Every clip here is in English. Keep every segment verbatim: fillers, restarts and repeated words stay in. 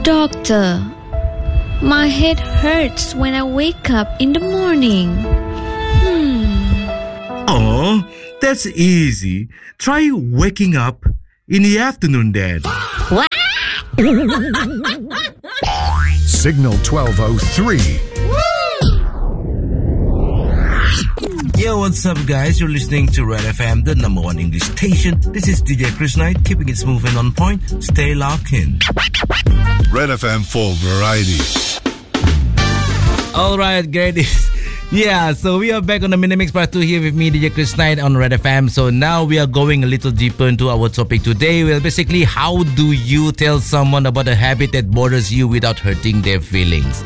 Doctor, my head hurts when I wake up in the morning. Hmm. Oh, that's easy. Try waking up in the afternoon then. What? Signal twelve oh three. Yo, what's up, guys? You're listening to Red F M, the number one English station. This is D J Chris Knight, keeping it smooth and on point. Stay locked in. Red F M for variety. All right, great. Yeah, so we are back on the Minimix Part two here with me, D J Chris Knight on Red F M. So now we are going a little deeper into our topic today. Well, basically, how do you tell someone about a habit that bothers you without hurting their feelings?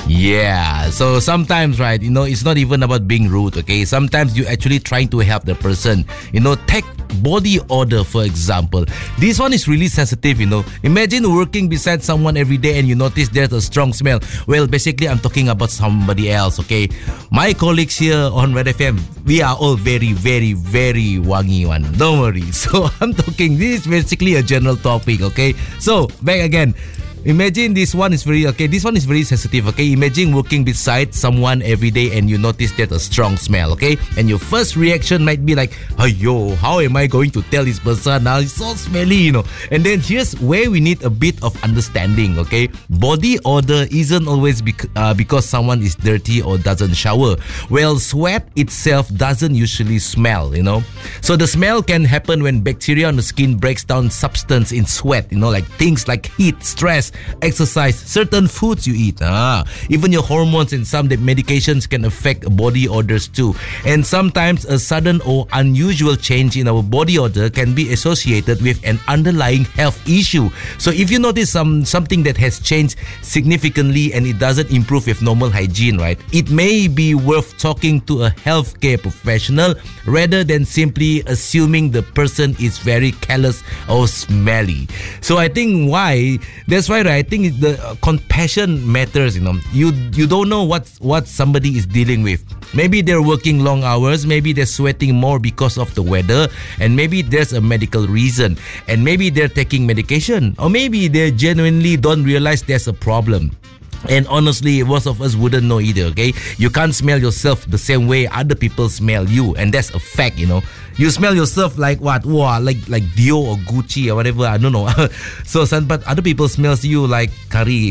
Yeah, so sometimes, right, you know, it's not even about being rude, okay? Sometimes you're actually trying to help the person. You know, take body odor, for example. This one is really sensitive, you know. Imagine working beside someone every day and you notice there's a strong smell. Well, basically, I'm talking about somebody else, okay? My colleagues here on Red F M, we are all very, very, very wangi one. Don't worry. So I'm talking, this is basically a general topic, okay? So, back again. Imagine this one is very, okay, this one is very sensitive, okay? Imagine working beside someone every day and you notice there's a strong smell, okay? And your first reaction might be like, "Ayo, how am I going to tell this person now? It's so smelly, you know." And then here's where we need a bit of understanding, okay? Body odor isn't always bec- uh, because someone is dirty or doesn't shower. Well, sweat itself doesn't usually smell, you know? So the smell can happen when bacteria on the skin breaks down substance in sweat, you know, like things like heat, stress, exercise, certain foods you eat. Ah, even your hormones and some medications can affect body odors too. And sometimes a sudden or unusual change in our body odor can be associated with an underlying health issue. So if you notice some something that has changed significantly and it doesn't improve with normal hygiene, right, it may be worth talking to a healthcare professional rather than simply assuming the person is very callous or smelly. So I think why, that's why I think the uh, compassion matters, you know. You you don't know what what somebody is dealing with. Maybe they're working long hours, maybe they're sweating more because of the weather, and maybe there's a medical reason, and maybe they're taking medication, or maybe they genuinely don't realize there's a problem. And honestly, most of us wouldn't know either, okay? You can't smell yourself the same way other people smell you, and that's a fact, you know. You smell yourself like what? Wow, like like Dio or Gucci or whatever, I don't know. So, but other people smells you like curry.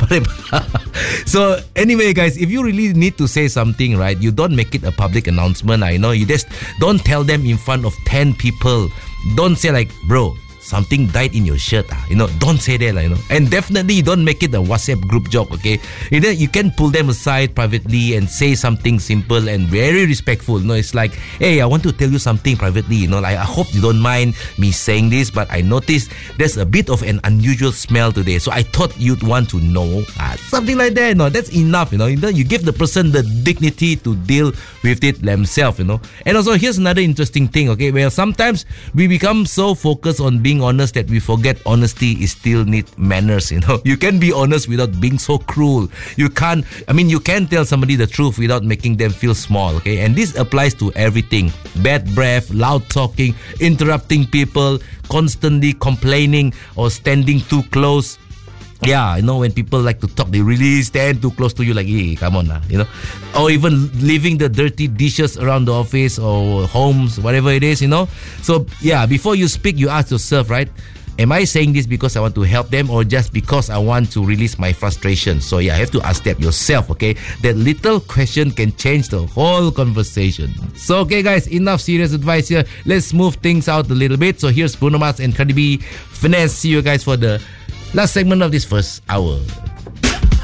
So anyway, guys, if you really need to say something, right, you don't make it a public announcement, I know. You just don't tell them in front of ten people. Don't say like, "Bro, something died in your shirt," ah. You know, don't say that, you know. And definitely don't make it a WhatsApp group joke, okay? You know, you can pull them aside privately and say something simple and very respectful. You know, it's like, "Hey, I want to tell you something privately, you know, like, I hope you don't mind me saying this, but I noticed there's a bit of an unusual smell today, so I thought you'd want to know." Ah, something like that, you know, that's enough, you know. You know, you give the person the dignity to deal with it themselves, you know. And also, here's another interesting thing, okay? Well, sometimes we become so focused on being honest that we forget honesty is still need manners, you know. You can be honest without being so cruel. You can't, I mean, you can tell somebody the truth without making them feel small, okay? And this applies to everything. Bad breath, loud talking, interrupting people, constantly complaining, or standing too close. Yeah, you know, when people like to talk, they really stand too close to you like, "Hey, come on now," you know. Or even leaving the dirty dishes around the office or homes, whatever it is, you know. So, yeah, before you speak, you ask yourself, right, am I saying this because I want to help them or just because I want to release my frustration? So, yeah, you have to ask that yourself, okay? That little question can change the whole conversation. So, okay, guys, enough serious advice here. Let's move things out a little bit. So, here's Bruno Mars and Cardi B. Finesse. See you guys for the last segment of this first hour.